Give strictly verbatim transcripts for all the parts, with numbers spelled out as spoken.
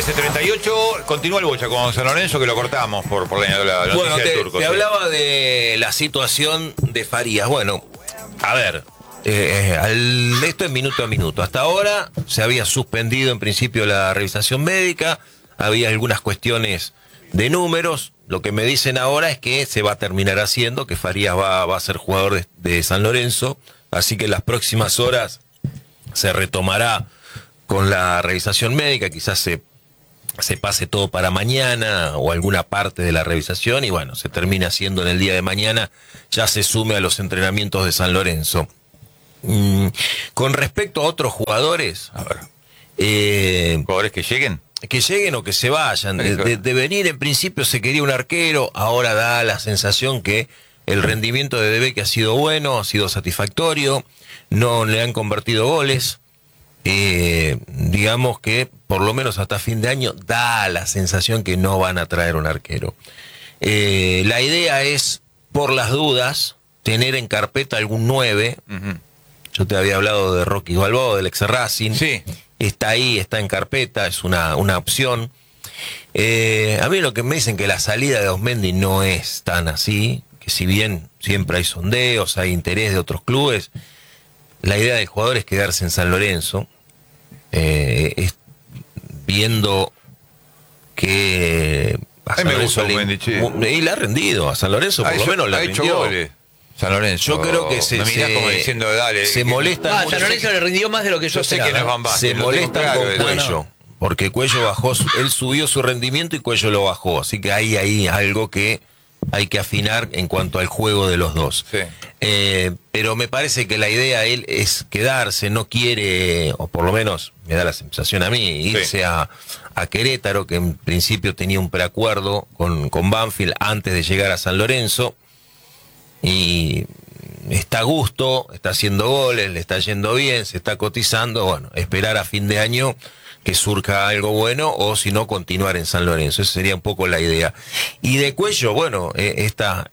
trece treinta y ocho, continúa el Bocha con San Lorenzo, que lo cortamos por, por la, la noticia bueno, te, del turco. te sí. hablaba de la situación de Farías. Bueno, a ver, eh, al, esto es minuto a minuto. Hasta ahora se había suspendido en principio la revisación médica, había algunas cuestiones de números. Lo que me dicen ahora es que se va a terminar haciendo, que Farías va, va a ser jugador de, de San Lorenzo, así que en las próximas horas se retomará con la revisación médica, quizás se, se pase todo para mañana o alguna parte de la revisación y bueno, se termina haciendo en el día de mañana, ya se sume a los entrenamientos de San Lorenzo. Mm, con respecto a otros jugadores, A ver, eh, jugadores que lleguen. que lleguen o que se vayan, de, de, de venir en principio se quería un arquero, ahora da la sensación que el rendimiento de Debe que ha sido bueno, ha sido satisfactorio, no le han convertido goles. Eh, digamos que por lo menos hasta fin de año da la sensación que no van a traer un arquero. Eh, la idea es, por las dudas, tener en carpeta algún nueve. Uh-huh. Yo te había hablado de Rocky Balboa, del ex Racing. Sí. Está ahí, está en carpeta, es una, una opción. Eh, a mí lo que me dicen que la salida de Osmendi no es tan así, que si bien siempre hay sondeos, hay interés de otros clubes, la idea del jugador es quedarse en San Lorenzo. Eh, es, viendo que a San me Lorenzo gusta le, Mendy, che. y le ha rendido a San Lorenzo, por Ha lo hecho- menos le ha hecho rindió. goles. San Lorenzo. Yo creo que se, Me mirás se, como diciendo, dale. se que- molesta Ah, mucho. San Lorenzo le rindió más de lo que yo Yo sé que no es esperaba. Van Basten, Se lo tengo molestan claro, con de- Cuello, no, no. porque Cuello bajó, su- él subió su rendimiento y Cuello lo bajó, así que hay ahí algo que hay que afinar en cuanto al juego de los dos. Sí. Eh, pero me parece que la idea él es quedarse, no quiere, o por lo menos me da la sensación a mí, irse Sí. a, a Querétaro, que en principio tenía un preacuerdo con, con Banfield antes de llegar a San Lorenzo, y está a gusto, está haciendo goles, le está yendo bien, se está cotizando, bueno, esperar a fin de año que surja algo bueno, o si no, continuar en San Lorenzo. Esa sería un poco la idea. Y de Cuello, bueno, eh, esta,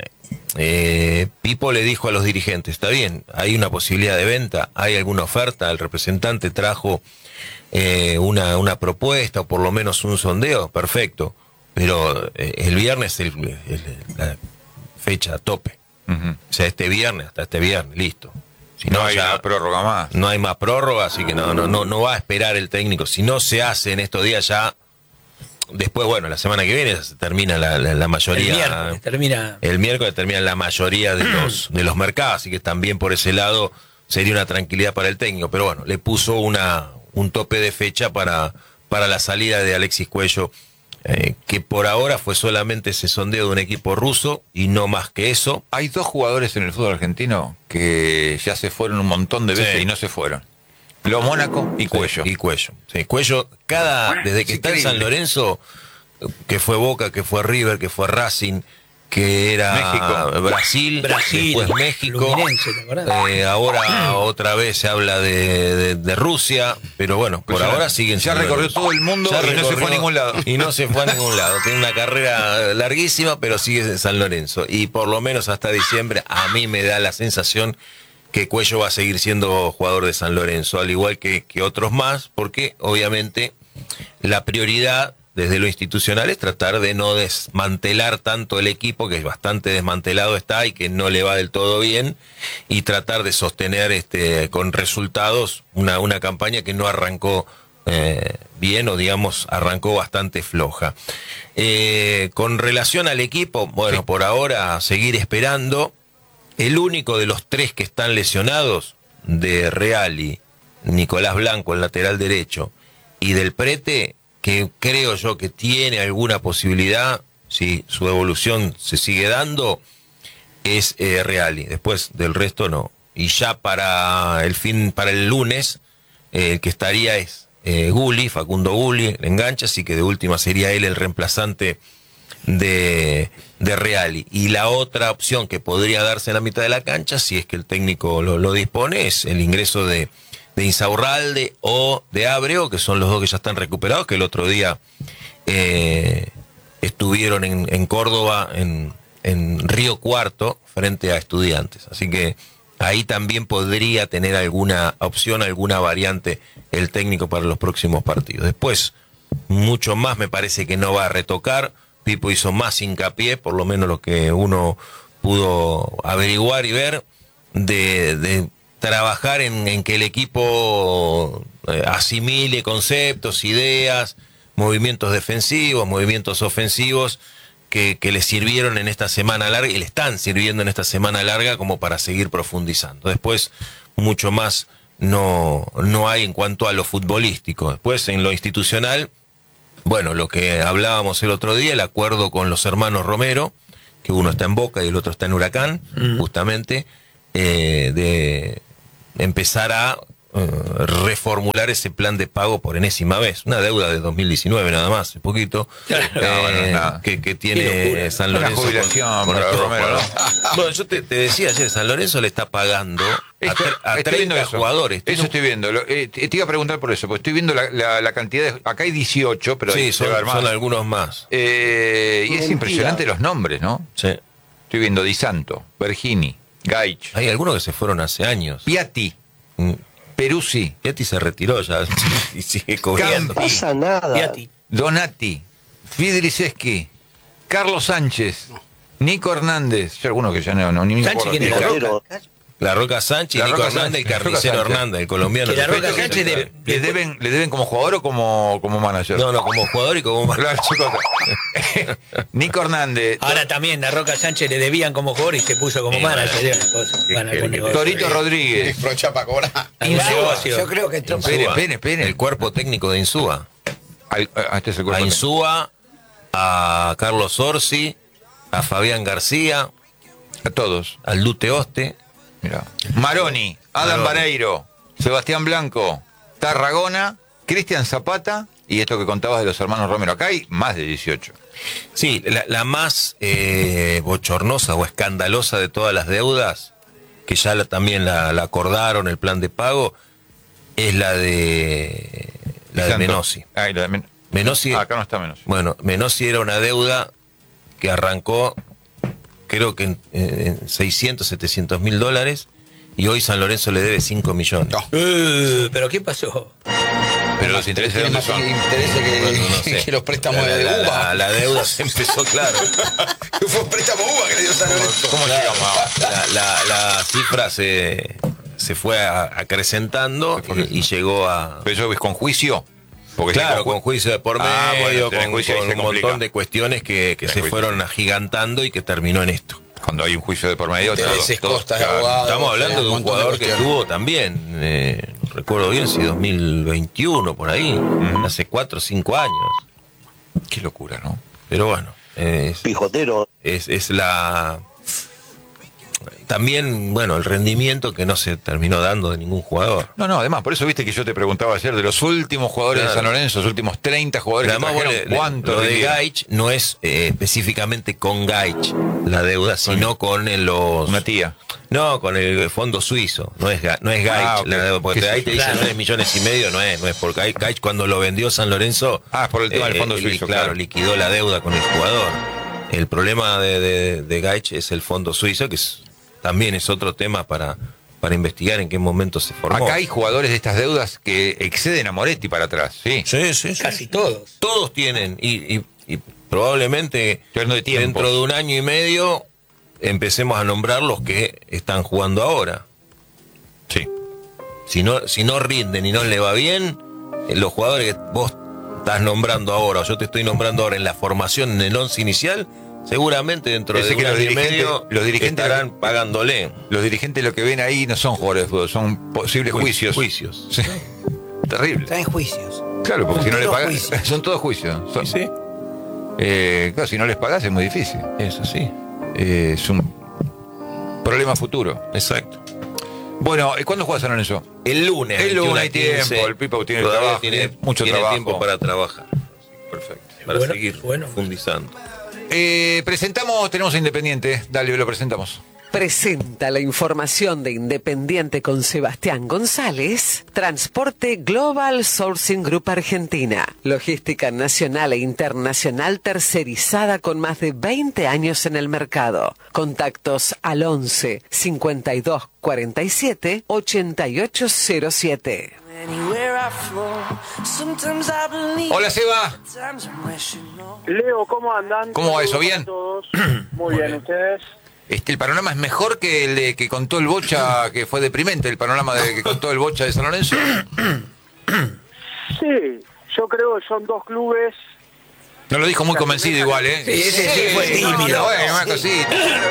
eh, Pipo le dijo a los dirigentes, está bien, hay una posibilidad de venta, hay alguna oferta, el representante trajo eh, una, una propuesta, o por lo menos un sondeo, perfecto, pero eh, el viernes es el, el- la fecha tope. Ujú. O sea, este viernes, hasta este viernes, listo. Si No no, hay ya una prórroga más. no hay más prórroga, así que no, no, no, no va a esperar el técnico. Si no se hace en estos días ya, después, bueno, la semana que viene se termina la, la, la El mayoría. miércoles termina. El miércoles termina la mayoría de los, de los mercados, así que también por ese lado sería una tranquilidad para el técnico. Pero bueno, le puso una un tope de fecha para, para la salida de Alexis Cuello, eh, que por ahora fue solamente ese sondeo de un equipo ruso y no más que eso. Hay dos jugadores en el fútbol argentino que ya se fueron un montón de veces Sí. y no se fueron. Lo Mónaco y Cuello. Y Cuello. Sí, Cuello, cada, desde que Es está en increíble. San Lorenzo, que fue Boca, que fue River, que fue Racing, que era México. Brasil, Brasil, después México, Fluminense, ¿te acordás? eh, ahora otra vez se habla de, de, de Rusia, pero bueno, por Pues ya- ahora siguen. ya recorrió todo el mundo y no se fue a ningún lado. Y no se fue a ningún lado. Tiene una carrera larguísima, pero sigue en San Lorenzo. Y por lo menos hasta diciembre a mí me da la sensación que Cuello va a seguir siendo jugador de San Lorenzo, al igual que, que otros más, porque obviamente la prioridad desde lo institucional es tratar de no desmantelar tanto el equipo, que bastante desmantelado está y que no le va del todo bien, y tratar de sostener este con resultados una, una campaña que no arrancó eh, bien, o digamos arrancó bastante floja. Eh, con relación al equipo, bueno, Sí. por ahora seguir esperando. El único de los tres que están lesionados, de Reali, Nicolás Blanco, el lateral derecho, y del Prete, que creo yo que tiene alguna posibilidad, si su evolución se sigue dando, es eh, Reali. Después del resto no. Y ya para el fin, para el lunes, eh, el que estaría es eh, Gulli, Facundo Gulli, el enganche, así que de última sería él el reemplazante de, de Reali. Y la otra opción que podría darse en la mitad de la cancha, si es que el técnico lo, lo dispone, es el ingreso de, de Insaurralde o de Abreu, que son los dos que ya están recuperados, que el otro día eh, estuvieron en, en Córdoba, en, en Río Cuarto, frente a Estudiantes. Así que ahí también podría tener alguna opción, alguna variante el técnico para los próximos partidos. Después, mucho más me parece que no va a retocar. Pipo hizo más hincapié, por lo menos lo que uno pudo averiguar y ver, de, de trabajar en, en que el equipo eh, asimile conceptos, ideas, movimientos defensivos, movimientos ofensivos, que, que le sirvieron en esta semana larga y le están sirviendo en esta semana larga como para seguir profundizando. Después, mucho más no, no hay en cuanto a lo futbolístico. Después, en lo institucional, bueno, lo que hablábamos el otro día, el acuerdo con los hermanos Romero, que uno está en Boca y el otro está en Huracán, mm. justamente, eh, de empezar a uh, reformular ese plan de pago por enésima vez. Una deuda de dos mil diecinueve nada más, un poquito, claro, eh, no, no. Que, que tiene San Lorenzo. Una jubilación con, con para Romero, ¿no? Bueno, yo te, te decía ayer, San Lorenzo le está pagando Esto, a, a treinta jugadores. Eso estoy viendo. Lo, eh, te iba a preguntar por eso, porque estoy viendo la, la, la cantidad de... Acá hay dieciocho, pero sí, hay, son, más. son algunos más. Eh, y es impresionante los nombres, ¿no? Sí. Estoy viendo Di Santo, Bergini, Gaich. Hay algunos que se fueron hace años. Piatti, Mm. Peruzzi. Piatti se retiró ya y sigue cobrando. No pasa nada. Piatti. Donati, Fidriceski, Carlos Sánchez, Nico Hernández. Hay algunos que ya no, no ni me Sánchez, acuerdo. ¿quién era? Pero, La Roca Sánchez, La Nico Roca Hernández, Sánchez, el carnicero Roca Sánchez. Hernández, el colombiano. Que la Roca Perfecto. Sánchez de- ¿Le deben, ¿Le deben como jugador o como, como manager? No, no, como jugador y como Claro, chicos. Nico Hernández, Ahora también a Roca Sánchez le debían como jugador y se puso como Sí, manager. bueno. Una cosa, Que- van a que- algún que- negocio. Torito Rodríguez. Aprovecha para cobrar. Algún negocio. Yo creo que entró para- Esperen, Insúa, esperen, esperen. el cuerpo técnico de Insúa. Al- ah, este es el A cuerpo. Insúa, a Carlos Orsi, a Fabián García, A todos. al Lute Oste. Mirá. Maroni, Adam Maroni. Vareiro, Sebastián Blanco, Tarragona, Cristian Zapata y esto que contabas de los hermanos Romero. Acá hay más de dieciocho. Sí, la, la más eh, bochornosa o escandalosa de todas las deudas, que ya la- también la, la acordaron, el plan de pago, es la de la de Santo. Menossi. Ah, y la de Men- Menossi, Ah, acá no está Menossi. bueno, Menossi era una deuda que arrancó, creo que en, en seiscientos, setecientos mil dólares, y hoy San Lorenzo le debe cinco millones. No. Eh, ¿Pero qué pasó? Pero los intereses de Tiene dónde más son. intereses que, Bueno, no sé. que los préstamos la, de la- uva. la- la deuda se empezó, claro. Fue un préstamo uva que le dio San Lorenzo. ¿Cómo llegamos ahora? La, la- la cifra se, se fue a- acrecentando y, y llegó a... ¿Pero eso es con juicio? Porque si Claro, con con juicio de por medio, Ah, bueno, tenés con, juicio ahí con se un complica. montón de cuestiones que, que Tenés se juicio. fueron agigantando y que terminó en esto. Cuando hay un juicio de por medio, todo, Intereses, todo- costas de claro. abogado. Estamos hablando de un montón de jugador que cuestiones. estuvo también, eh, no recuerdo bien si dos mil veintiuno, por ahí, hace cuatro o cinco años. Qué locura, ¿no? Pero bueno, es, Pijotero. es, es la... También, bueno, el rendimiento que no se terminó dando de ningún jugador. No, no, además, por eso viste que yo te preguntaba ayer de los últimos jugadores Claro. de San Lorenzo, los últimos treinta jugadores Pero además, que vos trajeron, le- le- ¿cuánto lo de rindieron? Gaich no es eh, específicamente con Gaich la deuda, sino con el- los... Una tía. No, con el fondo suizo, no es, Ga- no es Gaich Ah, ok. la deuda, porque ¿Qué ahí sé te yo? dicen Claro. tres millones y medio, no es, no es porque Gaich, Gaich cuando lo vendió San Lorenzo... Ah, es por el tema del fondo li- suizo, Claro, claro. liquidó la deuda con el jugador. El problema de, de, de Gaich es el fondo suizo, que es, también es otro tema para, para investigar en qué momento se formó. Acá hay jugadores de estas deudas que exceden a Moretti para atrás, ¿sí? Sí, sí, sí. Casi todos. Todos tienen, y, y- y probablemente Estoy hablando de tiempos. dentro de un año y medio empecemos a nombrar los que están jugando ahora. Sí. Si no, si no rinden y no le va bien, eh, los jugadores que vos estás nombrando ahora, o yo te estoy nombrando ahora en la formación, en el once inicial, seguramente dentro Ese de que un los año y dirigentes- medio los dirigentes- estarán pagándole Los dirigentes lo que ven ahí no son jugadores de fútbol, son posibles Ju- juicios. juicios. Sí. Terrible. Está en juicios. Claro, porque Son si no le todos pagas, juicios. son todos juicios. Son- Sí, Eh, claro, si no les pagas es muy difícil. es así. Eh, es un problema futuro. Exacto. Bueno, ¿y ¿cuándo juega San Lorenzo? El lunes. El lunes veintiuno a hay quince, tiempo, el Pipo tiene todavía trabajo, tiene, tiene mucho tiene trabajo. tiempo para trabajar. Perfecto. Para Bueno, seguir bueno. profundizando. Eh, presentamos, tenemos a Independiente. Dale, lo presentamos. Presenta la información de Independiente con Sebastián González, Transporte Global Sourcing Group Argentina, logística nacional e internacional tercerizada con más de veinte años en el mercado. Contactos al once, cincuenta y dos, cuarenta y siete, ochenta y ocho cero siete. Hola, Seba. Leo, ¿cómo andan? ¿Cómo va eso? Saludos ¿Bien? a todos. Muy bien, ¿ustedes? Este, el panorama es mejor que el de que contó el Bocha, que fue deprimente, el panorama de que contó el Bocha de San Lorenzo. Sí, yo creo que son dos clubes. No lo dijo muy convencido igual, ¿eh? Sí, ese sí fue tímido. Bueno, una cosita.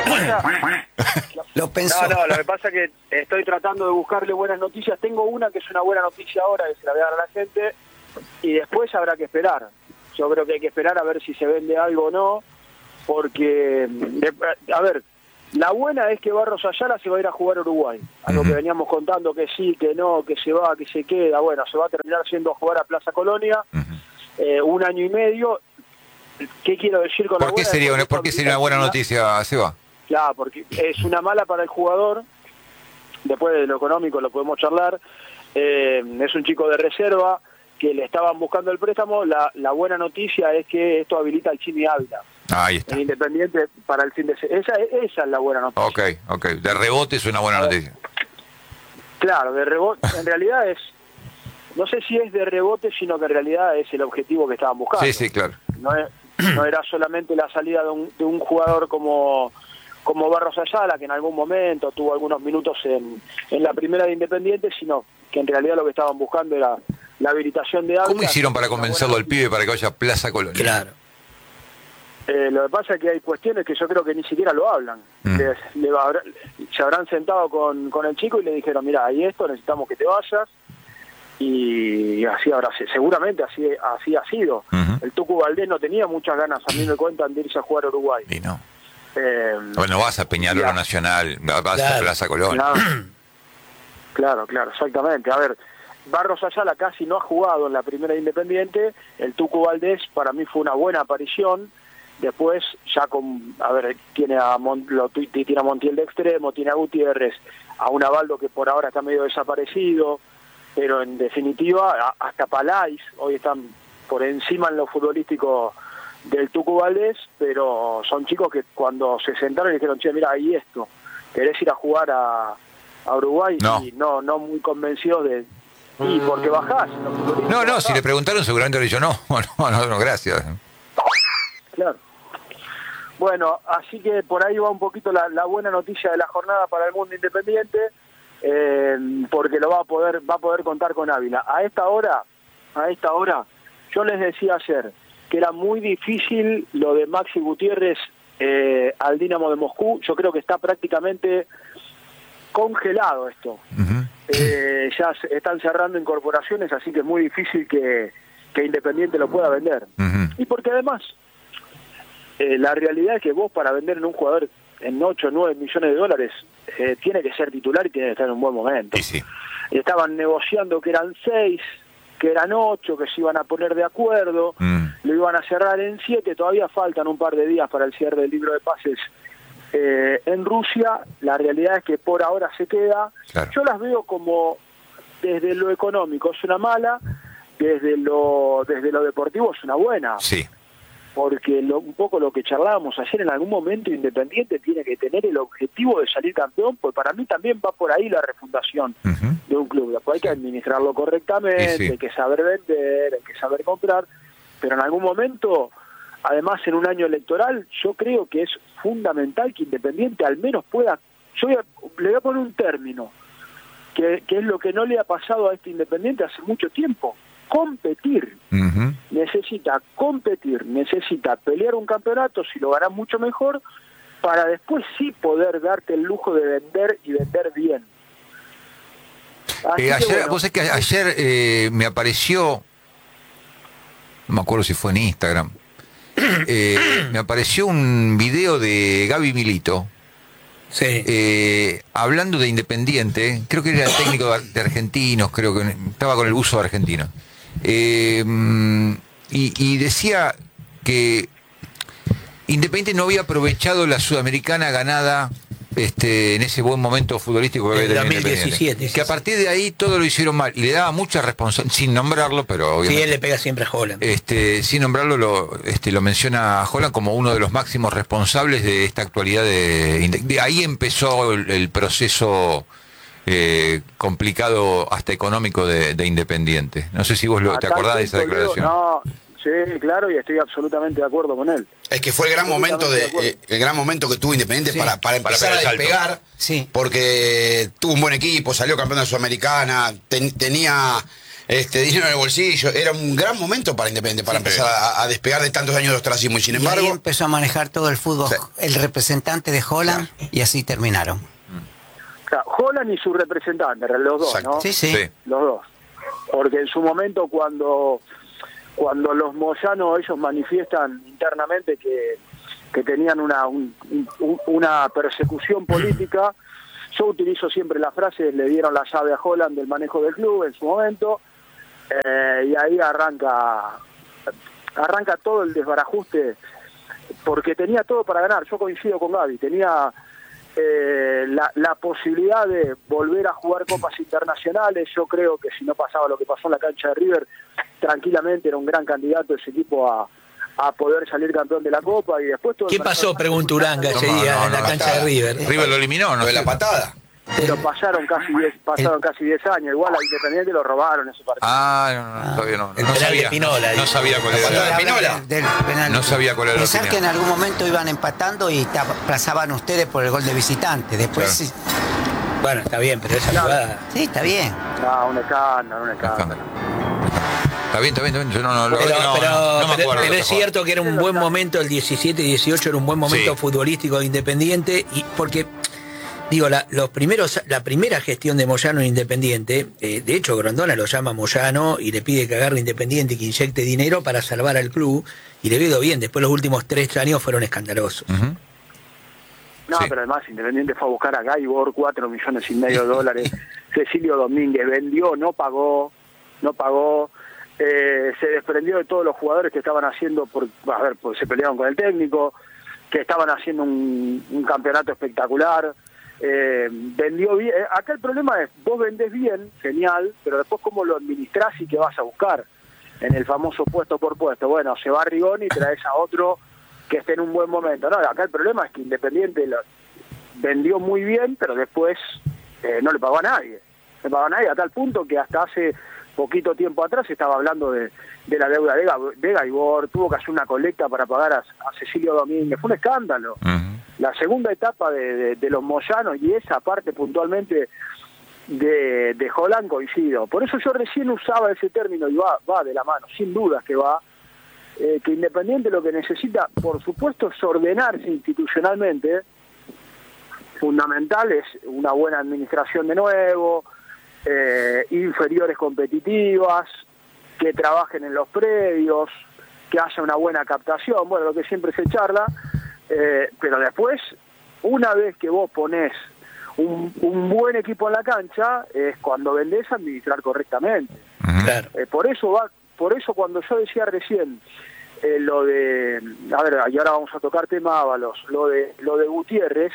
Lo pensó. No, no, lo que pasa es que estoy tratando de buscarle buenas noticias. Tengo una que es una buena noticia ahora, que se la voy a dar a la gente, y después habrá que esperar. Yo creo que hay que esperar a ver si se vende algo o no, porque, de- a ver, la buena es que Barros Ayala se va a ir a jugar a Uruguay. Algo que veníamos contando que sí, que no, que se va, que se queda. Bueno, se va a terminar yendo a jugar a Plaza Colonia, eh, un año y medio. ¿Qué quiero decir con la ¿Por qué buena? sería una, Porque por qué sería una buena noticia, Seba? Claro, porque es una mala para el jugador. Después de lo económico lo podemos charlar. Eh, es un chico de reserva que le estaban buscando el préstamo. La, la buena noticia es que esto habilita al Chimi Ávila, Ah, ahí está. el Independiente, para el fin de semana. Esa, esa es la buena noticia. Ok, ok. De rebote es una buena noticia. Claro, de rebote. En realidad es, no sé si es de rebote, sino que en realidad es el objetivo que estaban buscando. Sí, sí, claro. No, es- no era solamente la salida de un, de un jugador como, como Barros Ayala, que en algún momento tuvo algunos minutos en, en la primera de Independiente, sino que en realidad lo que estaban buscando era la habilitación de Ávila. ¿Cómo hicieron para Una convencerlo al buena pibe para que vaya a Plaza Colonia? Claro. Eh, lo que pasa es que hay cuestiones que yo creo que ni siquiera lo hablan. Mm. Le- le va- se habrán sentado con, con el chico y le dijeron, mira, hay esto, necesitamos que te vayas. Y así habrá sido. Seguramente así, así ha sido. Ujú. El Tucu Valdés no tenía muchas ganas, a mí me cuentan, de irse a jugar a Uruguay. Y no. Eh, Bueno, vas a Peñarol Ya. Nacional, vas a Claro. Plaza Colonia. Claro, claro, claro, exactamente. A ver, Barros Ayala casi no ha jugado en la primera Independiente. El Tucu Valdés para mí fue una buena aparición. Después, ya con, a ver, tiene a, Mon- lo- tiene a Montiel de extremo, tiene a Gutiérrez, a un Abaldo que por ahora está medio desaparecido, pero en definitiva, a- hasta Palais, hoy están por encima en lo futbolístico del Tucu Valdés, pero son chicos que cuando se sentaron y dijeron, che, mira, hay esto, ¿querés ir a jugar a, a Uruguay? No. Y no, no muy convencidos de... Y porque bajás. en lo futbolístico No, no, bajás. si le preguntaron seguramente le dijo no. No, no, no, gracias. Claro. Bueno, así que por ahí va un poquito la, la buena noticia de la jornada para el mundo independiente, eh, porque lo va a poder va a poder contar con Ávila. A esta hora, a esta hora, yo les decía ayer que era muy difícil lo de Maxi Gutiérrez eh, al Dinamo de Moscú. Yo creo que está prácticamente congelado esto. Ujú. Eh, ya se están cerrando incorporaciones, así que es muy difícil que, que Independiente lo pueda vender. Ujú. Y porque además, eh, la realidad es que vos para vender en un jugador en ocho o nueve millones de dólares, eh, tiene que ser titular y tiene que estar en un buen momento. Y sí. Estaban negociando que eran seis, que eran ocho, que se iban a poner de acuerdo, Mm. lo iban a cerrar en siete, todavía faltan un par de días para el cierre del libro de pases eh, en Rusia. La realidad es que por ahora se queda. Claro. Yo las veo como, desde lo económico es una mala, desde lo desde lo deportivo es una buena, Sí. porque lo, un poco lo que charlábamos ayer, en algún momento Independiente tiene que tener el objetivo de salir campeón, pues para mí también va por ahí la refundación Ujú. de un club. Después hay que administrarlo correctamente, Y sí. hay que saber vender, hay que saber comprar, pero en algún momento, además en un año electoral, yo creo que es fundamental que Independiente al menos pueda, yo voy a- le voy a poner un término, que, que es lo que no le ha pasado a este Independiente hace mucho tiempo: competir. Ujú. Necesita competir, necesita pelear un campeonato, si lo gana mucho mejor, para después sí poder darte el lujo de vender y vender bien. Así Eh, que, ayer, bueno, vos sabés que ayer eh, me apareció, no me acuerdo si fue en Instagram, eh, me apareció un video de Gaby Milito Sí. eh, hablando de Independiente. Creo que era el técnico de, de Argentinos, creo que estaba con el buzo de Argentino. Eh, mm, y, y decía que Independiente no había aprovechado la Sudamericana ganada este, en ese buen momento futbolístico que había En tenido dos mil diecisiete, Independiente. sí, Que a sí. partir de ahí todo lo hicieron mal. Y le daba mucha responsabilidad, sin nombrarlo, pero Sí, obviamente. él le pega siempre a Holland. Este, sin nombrarlo, lo, este, lo menciona Holland como uno de los máximos responsables de esta actualidad de, Inde- de ahí empezó el, el proceso eh, complicado hasta económico de, de Independiente. No sé si vos lo, te Acá acordás de esa punto, declaración. No, sí, claro, y estoy absolutamente de acuerdo con él. Es que fue el gran momento de, eh, el gran momento que tuvo Independiente Sí. para, para empezar pegar el a salto. despegar, Sí. porque tuvo un buen equipo, salió campeón de Sudamericana, ten- tenía este dinero en el bolsillo, era un gran momento para Independiente, para Sí. empezar a, a despegar de tantos años de ostracismo, y sin Y ahí embargo, empezó a manejar todo el fútbol, Sí. el representante de Holland, y así terminaron. O sea, Holland y su representante, los dos, Exacto. ¿no? Sí, sí. Sí. Los dos. Porque en su momento cuando cuando los moyanos ellos manifiestan internamente que, que tenían una un- un- una persecución política, yo utilizo siempre la frase, le dieron la llave a Holland del manejo del club en su momento, eh, y ahí arranca arranca todo el desbarajuste, porque tenía todo para ganar. Yo coincido con Gaby, tenía eh, la, la posibilidad de volver a jugar copas internacionales. Yo creo que si no pasaba lo que pasó en la cancha de River, tranquilamente era un gran candidato ese equipo a, a poder salir campeón de la copa. Y después todo el ¿Qué pasó? personaje Pregunta Uranga ese No, día no, en la no, cancha patada. de River. River lo eliminó, lo ¿no? de la sé. patada. Pero pasaron casi diez, pasaron casi diez años. Igual a Independiente lo robaron ese partido. Ah, no, no, todavía no. El no penal de sabía, Pinola, no dice. sabía cuál La era. patada de la- Pinola. Del- del penal. No sabía cuál era la Pensar que opinión. en algún momento iban empatando y te aplazaban ustedes por el gol de visitante. Después, Claro. sí, Bueno, está bien, pero esa jugada. sí, está bien. No, un escándalo, un escándalo. Está bien, está bien, está bien. Yo no, no, lo- Pero, no, pero- no, no me pero- acuerdo. pero de es esa cierto que era un buen momento, el diecisiete y dieciocho era un buen momento Sí. futbolístico de Independiente, y porque, digo, la, los primeros, la primera gestión de Moyano en Independiente, eh, de hecho Grondona lo llama Moyano y le pide que agarre Independiente y que inyecte dinero para salvar al club, y le veo bien. Después los últimos tres años fueron escandalosos. jugada. Ujú. No, Sí. pero además Independiente fue a buscar a Gaibor, cuatro millones y medio de dólares. Cecilio Domínguez vendió, no pagó, no pagó. Eh, se desprendió de todos los jugadores que estaban haciendo, por, a ver, pues se pelearon con el técnico, que estaban haciendo un, un campeonato espectacular. Eh, vendió bien. Eh, Acá el problema es, vos vendés bien, genial, pero después cómo lo administrás y qué vas a buscar en el famoso puesto por puesto. Bueno, se va Rigoni y traes a otro que esté en un buen momento. No, acá el problema es que Independiente lo vendió muy bien, pero después eh, no le pagó a nadie. No le pagó a nadie, a tal punto que hasta hace poquito tiempo atrás se estaba hablando de, de la deuda de, Gab- de Gaibor, tuvo que hacer una colecta para pagar a, a Cecilio Domínguez. Fue un escándalo. Ujú. La segunda etapa de, de- de los moyanos y esa parte puntualmente de, de Holland coincido. Por eso yo recién usaba ese término y va, va de la mano, sin dudas que va. Eh, que Independiente lo que necesita, por supuesto, es ordenarse institucionalmente. Fundamental es una buena administración de nuevo, eh, inferiores competitivas, que trabajen en los predios, que haya una buena captación, bueno, lo que siempre se charla, eh, pero después, una vez que vos ponés un, un buen equipo en la cancha, es cuando vendés administrar correctamente. Ujú. Claro. Eh, por eso va, por eso cuando yo decía recién eh, lo de, a ver, y ahora vamos a tocar tema Ábalos, lo de lo de Gutiérrez,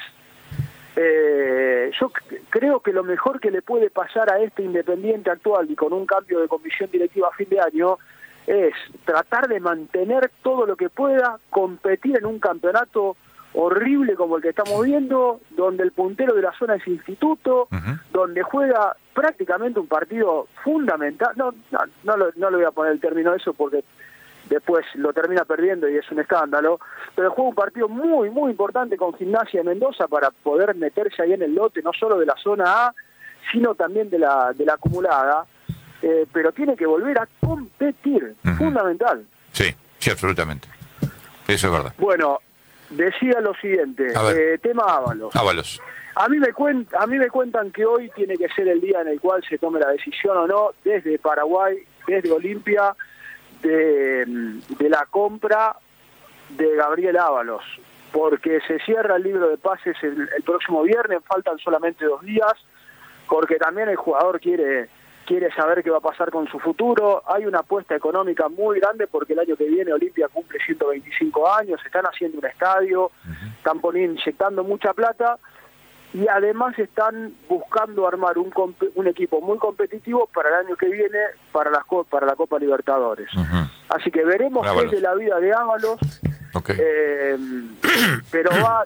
eh, yo c- creo que lo mejor que le puede pasar a este Independiente actual y con un cambio de comisión directiva a fin de año es tratar de mantener todo lo que pueda, competir en un campeonato horrible como el que estamos viendo, donde el puntero de la zona es Instituto, Ujú. donde juega prácticamente un partido fundamental. No, no, no, lo- no le voy a poner el término a eso porque después lo termina perdiendo y es un escándalo, pero juega un partido muy, muy importante con Gimnasia de Mendoza para poder meterse ahí en el lote, no solo de la zona A, sino también de la, de la acumulada, eh, pero tiene que volver a competir, Ujú. fundamental. Sí, sí, absolutamente. Eso es verdad. Bueno, decía lo siguiente, A ver. eh, tema Ábalos. Ábalos. A mí me cuen- a mí me cuentan que hoy tiene que ser el día en el cual se tome la decisión o no, desde Paraguay, desde Olimpia, de, de la compra de Gabriel Ábalos, porque se cierra el libro de pases el, el próximo viernes, faltan solamente dos días, porque también el jugador quiere quiere saber qué va a pasar con su futuro. Hay una apuesta económica muy grande porque el año que viene Olimpia cumple ciento veinticinco años, están haciendo un estadio, están poniendo, inyectando mucha plata y además están buscando armar un, comp- un equipo muy competitivo para el año que viene para la, para la Copa Libertadores. Ujú. Así que veremos qué Ábalos. es de la vida de Ábalos, Ok. eh, pero va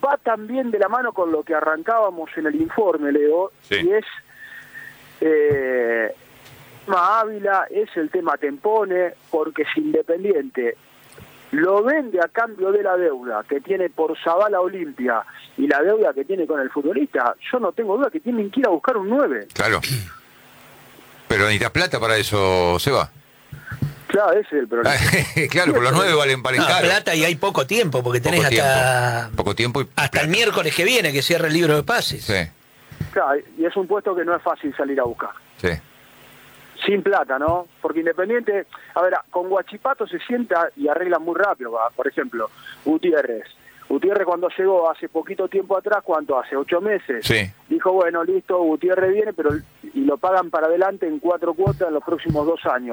va también de la mano con lo que arrancábamos en el informe, Leo, sí. y es eh, el tema Ávila, es el tema Tempone, porque si Independiente lo vende a cambio de la deuda que tiene por Zavala Olimpia y la deuda que tiene con el futbolista, yo no tengo duda que tienen que ir a buscar un nueve. Claro. Pero necesitas plata para eso, Seba. Claro, ese es el problema. Claro, por los nueve valen, valen No, caro. plata y hay poco tiempo, porque tenés Poco hasta, tiempo. Poco tiempo y hasta plata. el miércoles que viene que cierra el libro de pases. Sí, Claro, y es un puesto que no es fácil salir a buscar. sí. Sin plata, ¿no? Porque Independiente, a ver, con Guachipato se sienta y arregla muy rápido, va. Por ejemplo, Gutiérrez. Gutiérrez cuando llegó hace poquito tiempo atrás, ¿cuánto? Hace ocho meses. Sí. Dijo, bueno, listo, Gutiérrez viene, pero y lo pagan para adelante en cuatro cuotas en los próximos dos años.